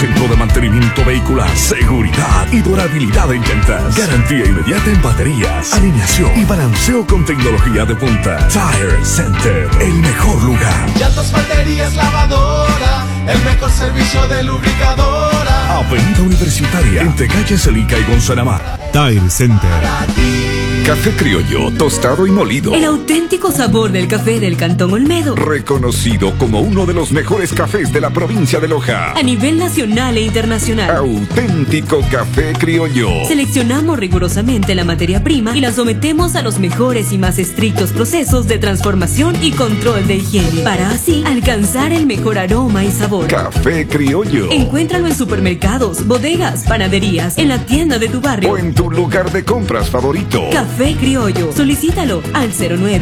centro de mantenimiento vehicular, seguridad y durabilidad en llantas, garantía inmediata en baterías, alineación y balanceo con tecnología de punta. Tire Center, el mejor lugar. Llantas, baterías, lavadora, el mejor servicio de lubricadora. Avenida Universitaria, entre calles Celica y Gonzanamá. Tire Center. Café criollo, tostado y molido. El auténtico sabor del café del Cantón Olmedo. Reconocido como uno de los mejores cafés de la provincia de Loja. A nivel nacional e internacional. Auténtico café criollo. Seleccionamos rigurosamente la materia prima y la sometemos a los mejores y más estrictos procesos de transformación y control de higiene, para así alcanzar el mejor aroma y sabor. Café criollo. Encuéntralo en supermercados, bodegas, panaderías, en la tienda de tu barrio o en tu lugar de compras favorito. Café criollo. Solicítalo al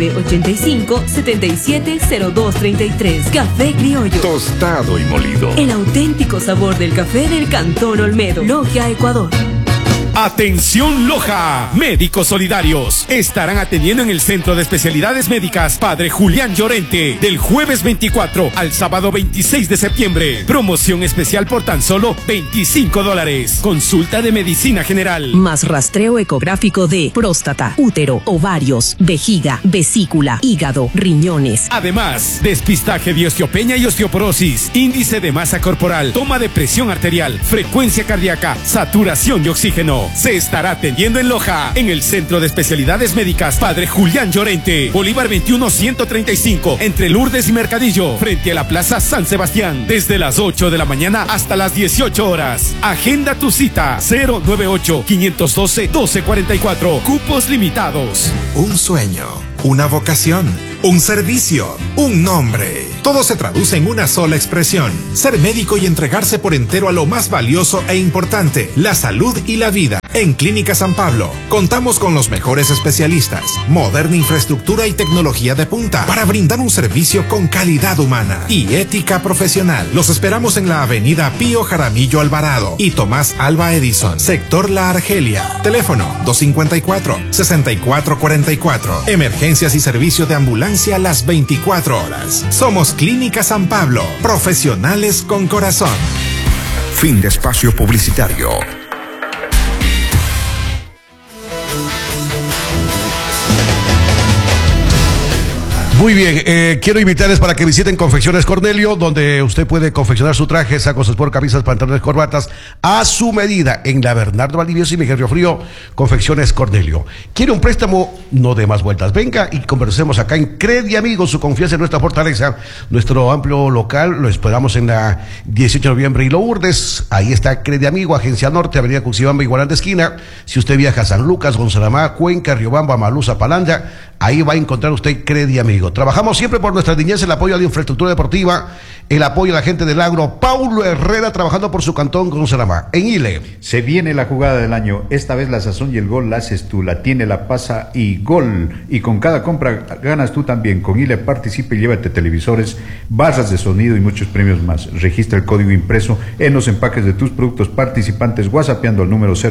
0985-770233. Café criollo. Tostado y molido. El auténtico sabor del café del Cantón Olmedo. Loja, Ecuador. Atención Loja, médicos solidarios estarán atendiendo en el Centro de Especialidades Médicas Padre Julián Llorente del jueves 24 al sábado 26 de septiembre. Promoción especial por tan solo $25. Consulta de medicina general. Más rastreo ecográfico de próstata, útero, ovarios, vejiga, vesícula, hígado, riñones. Además, despistaje de osteopenia y osteoporosis, índice de masa corporal, toma de presión arterial, frecuencia cardíaca, saturación de oxígeno. Se estará atendiendo en Loja, en el Centro de Especialidades Médicas Padre Julián Llorente, Bolívar 21-135, entre Lourdes y Mercadillo, frente a la Plaza San Sebastián, desde las 8 de la mañana hasta las 18 horas. Agenda tu cita, 098-512-1244. Cupos limitados. Un sueño, una vocación, un servicio, un nombre. Todo se traduce en una sola expresión: ser médico y entregarse por entero a lo más valioso e importante, la salud y la vida. En Clínica San Pablo contamos con los mejores especialistas, moderna infraestructura y tecnología de punta para brindar un servicio con calidad humana y ética profesional. Los esperamos en la avenida Pío Jaramillo Alvarado y Tomás Alba Edison, sector La Argelia. Teléfono 254-6444. Emergencias y servicio de ambulancia las 24 horas. Somos Clínica San Pablo, profesionales con corazón. Fin de espacio publicitario. Muy bien, quiero invitarles para que visiten Confecciones Cornelio, donde usted puede confeccionar su traje, sacos, sport, camisas, pantalones, corbatas, a su medida, en la Bernardo Valdivieso y Miguel Riofrío. Confecciones Cornelio. ¿Quiere un préstamo? No dé más vueltas. Venga y conversemos acá en Credi Amigos, su confianza en nuestra fortaleza. Nuestro amplio local lo esperamos en la 18 de noviembre y Lourdes. Ahí está Credi Amigo, Agencia Norte, Avenida Cuxibamba, Igualán esquina. Si usted viaja a San Lucas, Gonzanamá, Cuenca, Riobamba, Malusa, Palanda, ahí va a encontrar usted Credi Amigo. Trabajamos siempre por nuestra niñez, el apoyo a la infraestructura deportiva, el apoyo a la gente del agro. Paulo Herrera trabajando por su cantón Gonzanamá. En Ile. Se viene la jugada del año. Esta vez la sazón y el gol la haces tú, la tiene, la pasa y gol. Y con cada compra ganas tú también. Con Ile participa y llévate televisores, barras de sonido y muchos premios más. Registra el código impreso en los empaques de tus productos participantes, whatsappeando al número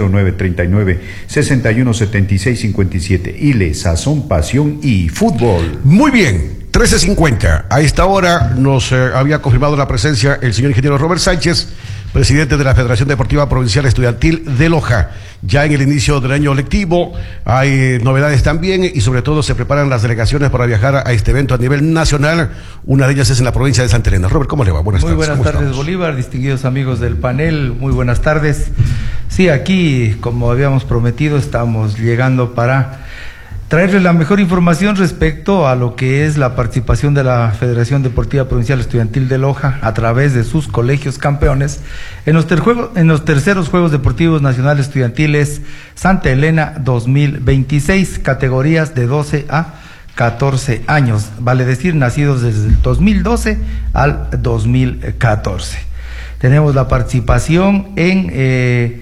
0939-617657. Ile, sazón, pasión y fútbol. Muy bien. 13:50. A esta hora nos había confirmado la presencia el señor ingeniero Robert Sánchez, presidente de la Federación Deportiva Provincial Estudiantil de Loja. Ya en el inicio del año lectivo hay novedades también y sobre todo se preparan las delegaciones para viajar a este evento a nivel nacional. Una de ellas es en la provincia de Santa Elena. Robert, ¿cómo le va? Buenas tardes. Muy buenas tardes, Bolívar, distinguidos amigos del panel, muy buenas tardes. Sí, aquí, como habíamos prometido, estamos llegando para traerles la mejor información respecto a lo que es la participación de la Federación Deportiva Provincial Estudiantil de Loja a través de sus colegios campeones en los terceros Juegos Deportivos Nacionales Estudiantiles Santa Elena 2026, categorías de 12 a 14 años, vale decir, nacidos desde el 2012 al 2014. Tenemos la participación en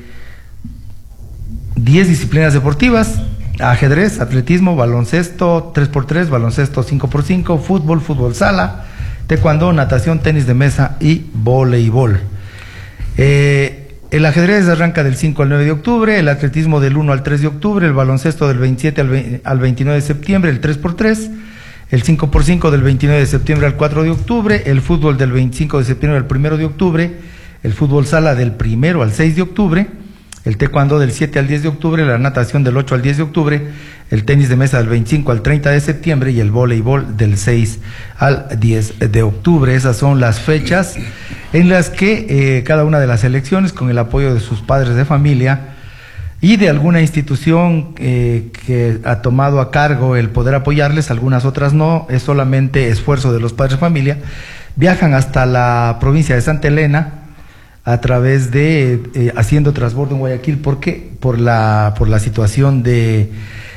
10 disciplinas deportivas: ajedrez, atletismo, baloncesto 3x3, baloncesto 5x5, fútbol, fútbol sala, taekwondo, natación, tenis de mesa y voleibol. El ajedrez arranca del 5 al 9 de octubre, el atletismo del 1 al 3 de octubre, el baloncesto del 27 al 29 de septiembre, el 3x3, el 5x5 del 29 de septiembre al 4 de octubre, el fútbol del 25 de septiembre al 1 de octubre, el fútbol sala del 1 al 6 de octubre, el taekwondo del 7 al 10 de octubre, la natación del 8 al 10 de octubre, el tenis de mesa del 25 al 30 de septiembre y el voleibol del 6 al 10 de octubre. Esas son las fechas en las que cada una de las selecciones, con el apoyo de sus padres de familia y de alguna institución que ha tomado a cargo el poder apoyarles, algunas otras no, es solamente esfuerzo de los padres de familia, viajan hasta la provincia de Santa Elena a través de haciendo transbordo en Guayaquil, porque por la situación de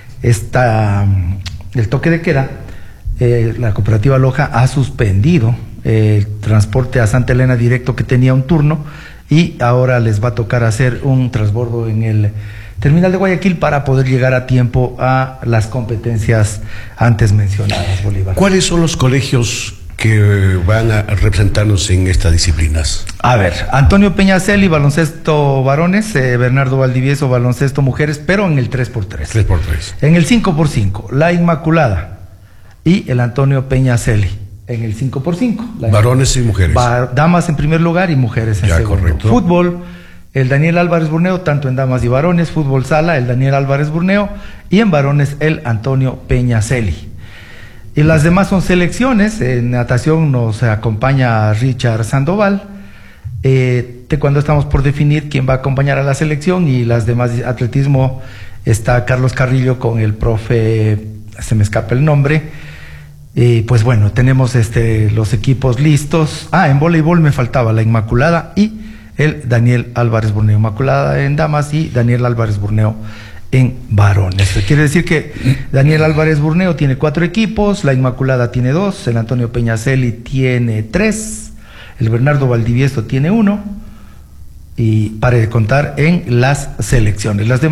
el toque de queda, la cooperativa Loja ha suspendido el transporte a Santa Elena directo que tenía un turno, y ahora les va a tocar hacer un transbordo en el terminal de Guayaquil para poder llegar a tiempo a las competencias antes mencionadas, Bolívar. ¿Cuáles son los colegios que van a representarnos en estas disciplinas? A ver, Antonio Peñaceli, baloncesto varones, Bernardo Valdivieso, baloncesto mujeres, pero en el 3x3. 3x3. En el 5x5, la Inmaculada y el Antonio Peñaceli. En el 5x5. Varones y mujeres. Damas en primer lugar y mujeres en segundo. Correcto. Fútbol, el Daniel Álvarez Burneo, tanto en damas y varones. Fútbol sala, el Daniel Álvarez Burneo. Y en varones, el Antonio Peñaceli. Y las demás son selecciones. En natación nos acompaña Richard Sandoval. Cuando estamos por definir quién va a acompañar a la selección, y las demás, atletismo, está Carlos Carrillo con el profe, se me escapa el nombre. Y pues bueno, tenemos los equipos listos. En voleibol me faltaba la Inmaculada y el Daniel Álvarez Burneo. Inmaculada en damas y Daniel Álvarez Burneo en varones. Quiere decir que Daniel Álvarez Burneo tiene 4 equipos, la Inmaculada tiene 2, el Antonio Peñaceli tiene 3, el Bernardo Valdivieso tiene 1, y pare de contar en las selecciones. Las demás